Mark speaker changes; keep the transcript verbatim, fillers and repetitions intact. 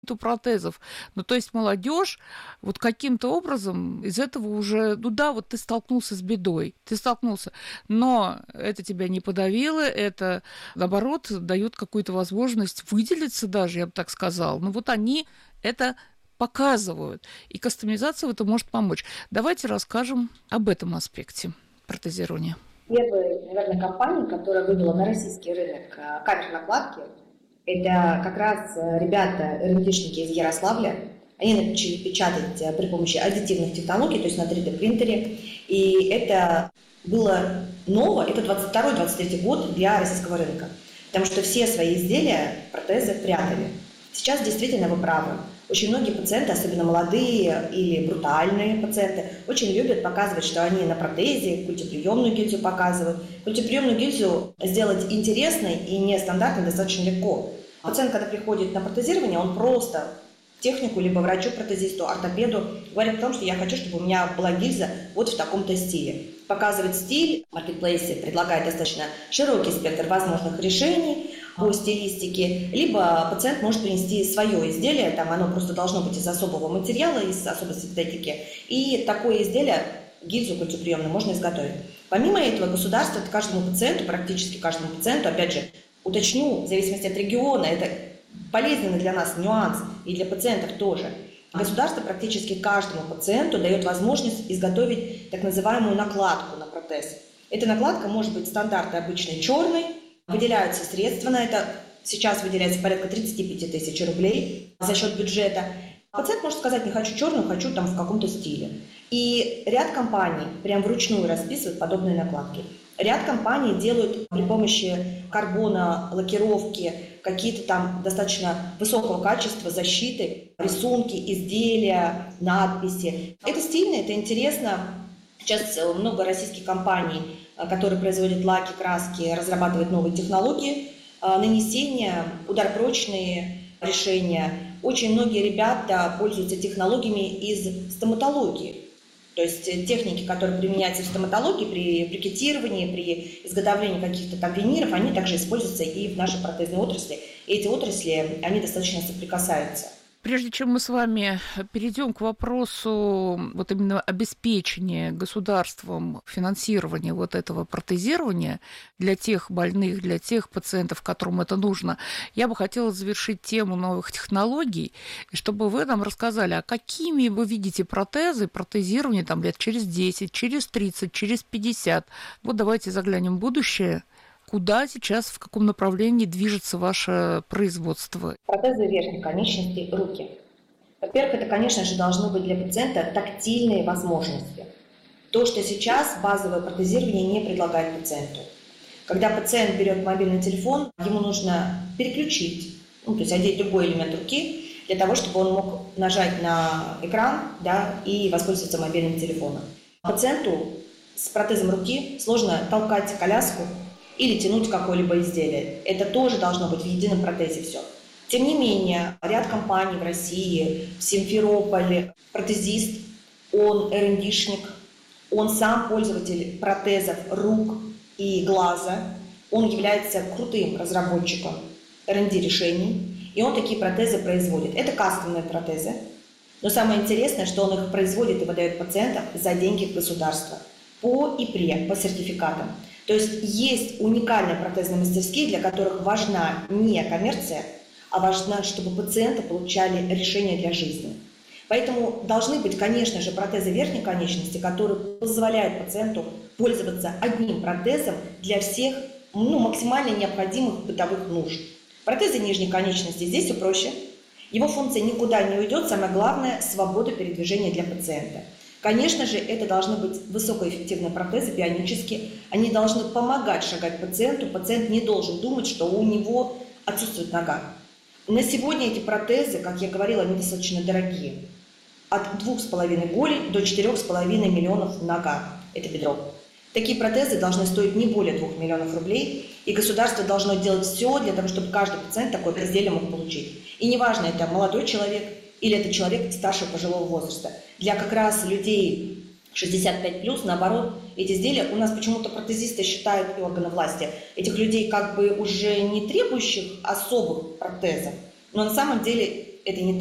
Speaker 1: протезов. Ну, то есть молодежь вот каким-то образом из этого уже, ну да, вот ты столкнулся с бедой, ты столкнулся, но это тебя не подавило, это, наоборот, дает какую-то возможность выделиться даже, я бы так сказала. Ну, вот они это показывают, и кастомизация в этом может помочь. Давайте расскажем об этом аспекте протезирования.
Speaker 2: Первая, наверное, компания, которая вывела на российский рынок камер-накладки, это как раз ребята, эр энд ди-шники из Ярославля. Они начали печатать при помощи аддитивных технологий, то есть на три дэ-принтере. И это было ново, это двадцать второй - двадцать третий год для российского рынка. Потому что все свои изделия, протезы прятали. Сейчас действительно вы правы. Очень многие пациенты, особенно молодые или брутальные пациенты, очень любят показывать, что они на протезе, культиприемную гильзу показывают. Культиприемную гильзу сделать интересной и нестандартной достаточно легко. Пациент, когда приходит на протезирование, он просто технику, либо врачу-протезисту, ортопеду говорит о том, что я хочу, чтобы у меня была гильза вот в таком-то стиле. Показывает стиль, в маркетплейсе предлагает достаточно широкий спектр возможных решений по стилистике, либо пациент может принести свое изделие, там оно просто должно быть из особого материала, из особой синтетики, и такое изделие, гильзу культиприемную, можно изготовить. Помимо этого, государство каждому пациенту, практически каждому пациенту, опять же, уточню, в зависимости от региона, это полезный для нас нюанс, и для пациентов тоже. Государство практически каждому пациенту дает возможность изготовить так называемую накладку на протез. Эта накладка может быть стандартной, обычной, черной, выделяются средства на это, сейчас выделяется порядка тридцать пять тысяч рублей за счет бюджета. Пациент может сказать, не хочу черную, хочу там в каком-то стиле. И ряд компаний прям вручную расписывают подобные накладки. Ряд компаний делают при помощи карбона, лакировки, какие-то там достаточно высокого качества защиты, рисунки, изделия, надписи. Это стильно, это интересно. Сейчас много российских компаний, которые производят лаки, краски, разрабатывают новые технологии нанесения, ударопрочные решения. Очень многие ребята пользуются технологиями из стоматологии. То есть техники, которые применяются в стоматологии при брекетировании, при изготовлении каких-то там виниров, они также используются и в нашей протезной отрасли. И эти отрасли, они достаточно соприкасаются.
Speaker 1: Прежде чем мы с вами перейдем к вопросу вот именно обеспечения государством финансирования вот этого протезирования для тех больных, для тех пациентов, которым это нужно, я бы хотела завершить тему новых технологий, и чтобы вы нам рассказали, а какими вы видите протезы, протезирование там лет через десять, через тридцать, через пятьдесят. Вот давайте заглянем в будущее. Куда сейчас, в каком направлении движется ваше производство?
Speaker 2: Протезы верхних конечностей, руки. Во-первых, это, конечно же, должны быть для пациента тактильные возможности. То, что сейчас базовое протезирование не предлагает пациенту. Когда пациент берет мобильный телефон, ему нужно переключить, ну, то есть одеть другой элемент руки, для того, чтобы он мог нажать на экран, да, и воспользоваться мобильным телефоном. Пациенту с протезом руки сложно толкать коляску или тянуть какое-либо изделие. Это тоже должно быть в едином протезе все. Тем не менее, ряд компаний в России, в Симферополе, протезист, он эр энд ди-шник, он сам пользователь протезов рук и глаза, он является крутым разработчиком эр энд ди-решений, и он такие протезы производит. Это кастомные протезы, но самое интересное, что он их производит и выдает пациентам за деньги государства, по ИПРЕ, по сертификатам. То есть есть уникальные протезные мастерские, для которых важна не коммерция, а важно, чтобы пациенты получали решения для жизни. Поэтому должны быть, конечно же, протезы верхней конечности, которые позволяют пациенту пользоваться одним протезом для всех, ну, максимально необходимых бытовых нужд. Протезы нижней конечности здесь все проще. Его функция никуда не уйдет, самое главное – свобода передвижения для пациента. Конечно же, это должны быть высокоэффективные протезы, бионические. Они должны помогать шагать пациенту. Пациент не должен думать, что у него отсутствует нога. На сегодня эти протезы, как я говорила, они достаточно дорогие. От двух с половиной голень до четырех с половиной миллионов нога. Это бедро. Такие протезы должны стоить не более двух миллионов рублей. И государство должно делать все для того, чтобы каждый пациент такое изделие мог получить. И неважно, это молодой человек или это человек старшего пожилого возраста. Для как раз людей шестьдесят пять плюс, наоборот, эти изделия, у нас почему-то протезисты считают, и органы власти, этих людей как бы уже не требующих особых протезов, но на самом деле это не